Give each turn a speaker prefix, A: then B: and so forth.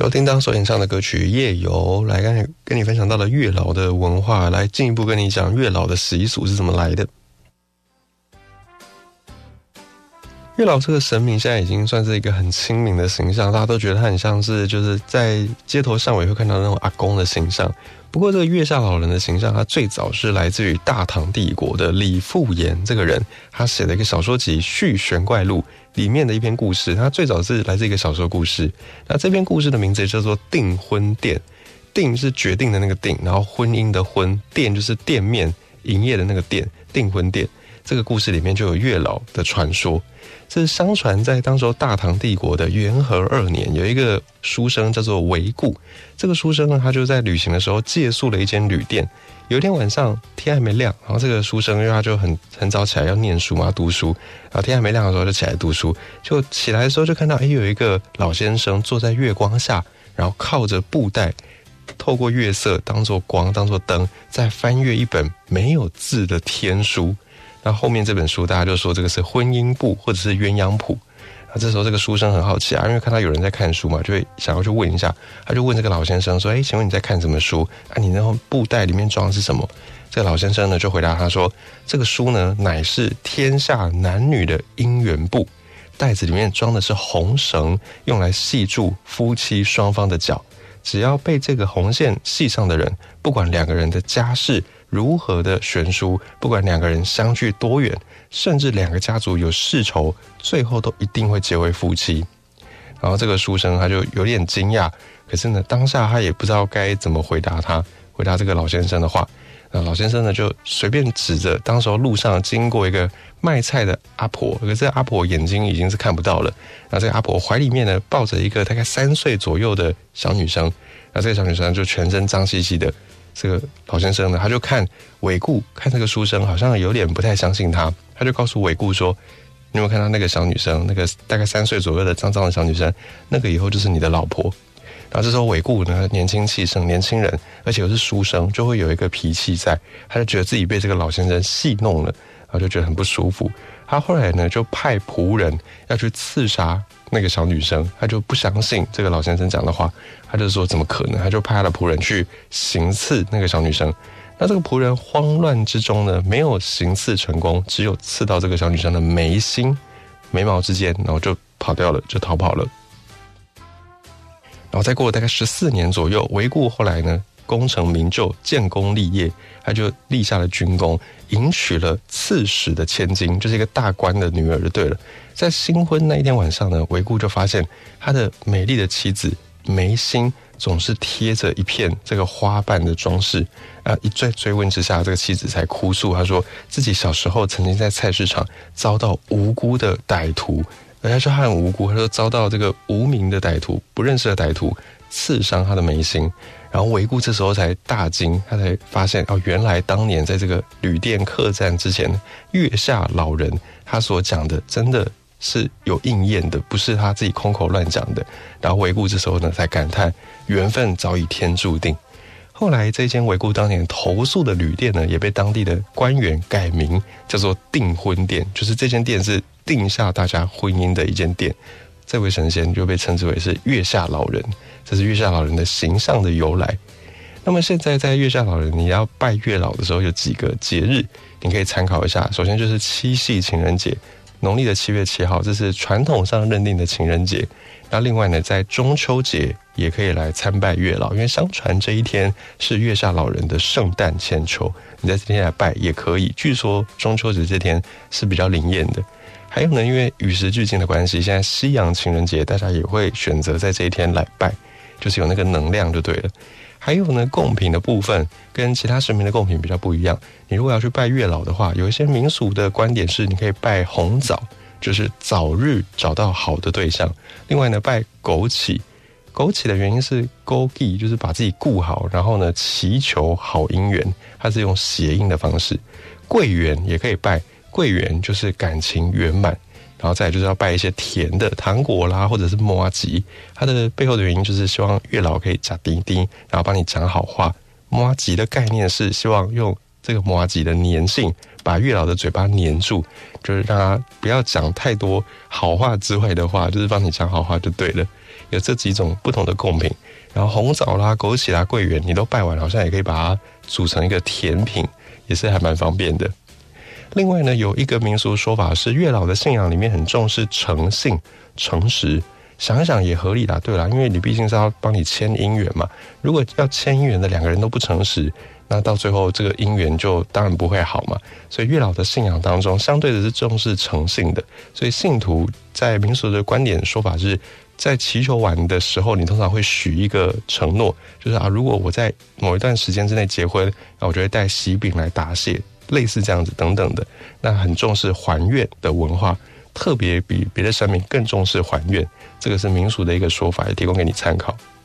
A: 由叮当所演唱的歌曲《夜游》来跟你分享到了月老的文化，来进一步跟你讲月老的习俗是怎么来的。月老这个神明现在已经算是一个很亲民的形象，大家都觉得他很像是就是在街头巷尾会看到那种阿公的形象。不过这个月下老人的形象，他最早是来自于大唐帝国的李复言这个人，他写的一个小说集《续玄怪录》里面的一篇故事，他最早是来自一个小说故事。那这篇故事的名字叫做订婚店，订是决定的那个订，然后婚姻的婚，店就是店面营业的那个店，订婚店。这个故事里面就有月老的传说，这是相传在当时候大唐帝国的元和2年，有一个书生叫做韦固。这个书生呢，他就在旅行的时候借宿了一间旅店。有一天晚上天还没亮，然后这个书生因为他就很早起来要念书嘛，读书，然后天还没亮的时候就起来读书，就起来的时候就看到有一个老先生坐在月光下，然后靠着布袋，透过月色当作光当作灯，在翻阅一本没有字的天书。那后面这本书大家就说这个是婚姻簿或者是鸳鸯谱。这时候这个书生很好奇啊，因为看到有人在看书嘛，就会想要去问一下。他就问这个老先生说：请问你在看什么书啊？你那布袋里面装的是什么？这个老先生呢就回答他说：这个书呢乃是天下男女的姻缘簿，袋子里面装的是红绳，用来系住夫妻双方的脚。只要被这个红线系上的人，不管两个人的家世如何的悬殊，不管两个人相距多远，甚至两个家族有世仇，最后都一定会结为夫妻。然后这个书生他就有点惊讶，可是呢当下他也不知道该怎么回答这个老先生的话。那老先生呢就随便指着当时候路上经过一个卖菜的阿婆，可是这个阿婆眼睛已经是看不到了。那这个阿婆怀里面呢抱着一个大概3岁左右的小女生，那这个小女生就全身脏兮兮的。这个老先生呢他就看韦固，看这个书生好像有点不太相信他，他就告诉韦固说：你有没有看到那个小女生，那个大概3岁左右的脏脏的小女生，那个以后就是你的老婆。然后这时候韦固呢年轻气盛，年轻人而且又是书生，就会有一个脾气在，他就觉得自己被这个老先生戏弄了，然后就觉得很不舒服。他后来呢就派仆人要去刺杀那个小女生，他就不相信这个老先生讲的话，他就说怎么可能，他就派他的仆人去行刺那个小女生。那这个仆人慌乱之中呢没有行刺成功，只有刺到这个小女生的眉心眉毛之间，然后就跑掉了，就逃跑了。然后再过了大概14年左右，韦固后来呢功成名就，建功立业，他就立下了军功，迎娶了刺史的千金，就是一个大官的女儿就对了。在新婚那一天晚上呢，韦固就发现他的美丽的妻子眉心总是贴着一片这个花瓣的装饰。一追问之下，这个妻子才哭诉，他说自己小时候曾经在菜市场遭到无辜的歹徒，而他说他很无辜，他说遭到这个无名的歹徒，不认识的歹徒刺伤他的眉心。然后韦固这时候才大惊，他才发现原来当年在这个旅店客栈之前，月下老人他所讲的真的是有应验的，不是他自己空口乱讲的。然后韦固这时候呢才感叹缘分早已天注定。后来这间韦固当年投宿的旅店呢，也被当地的官员改名叫做订婚店，就是这间店是定下大家婚姻的一间店。这位神仙就被称之为是月下老人，这是月下老人的形象的由来。那么现在在月下老人你要拜月老的时候，有几个节日你可以参考一下。首先就是七夕情人节，农历的7月7号，这是传统上认定的情人节。那另外呢，在中秋节也可以来参拜月老，因为相传这一天是月下老人的圣诞千秋，你在这天来拜也可以。据说中秋节这天是比较灵验的。还有呢，因为与时俱进的关系，现在西洋情人节大家也会选择在这一天来拜，就是有那个能量就对了。还有呢，贡品的部分跟其他神明的贡品比较不一样。你如果要去拜月老的话，有一些民俗的观点是你可以拜红枣，就是早日找到好的对象。另外呢，拜枸杞，枸杞的原因是枸杞，就是把自己顾好，然后呢祈求好姻缘，它是用谐音的方式。桂圆也可以拜，桂圆就是感情圆满。然后再来就是要拜一些甜的糖果啦，或者是麻糬，它的背后的原因就是希望月老可以讲滴滴，然后帮你讲好话。麻糬的概念是希望用这个麻糬的粘性，把月老的嘴巴粘住，就是让他不要讲太多好话之外的话，就是帮你讲好话就对了。有这几种不同的贡品，然后红枣啦、枸杞啦、桂圆，你都拜完，好像也可以把它煮成一个甜品，也是还蛮方便的。另外呢，有一个民俗说法是，月老的信仰里面很重视诚信、诚实。想一想也合理啦，对啦，因为你毕竟是要帮你签姻缘嘛。如果要签姻缘的两个人都不诚实，那到最后这个姻缘就当然不会好嘛。所以月老的信仰当中，相对的是重视诚信的。所以信徒在民俗的观点说法是，在祈求完的时候，你通常会许一个承诺，就是如果我在某一段时间之内结婚，那我就会带喜饼来答谢，类似这样子等等的。那很重视还愿的文化，特别比别的神明更重视还愿，这个是民俗的一个说法，也提供给你参考。